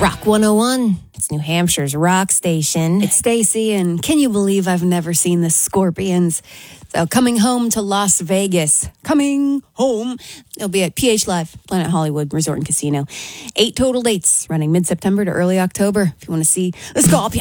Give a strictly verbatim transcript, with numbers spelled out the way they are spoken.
Rock one oh one. It's New Hampshire's rock station. It's Stacy, and can you believe I've never seen the Scorpions? So coming home to Las Vegas. Coming home. They'll be at P H Live, Planet Hollywood Resort and Casino. Eight total dates running mid-September to early October. If you want to see the Scorpions.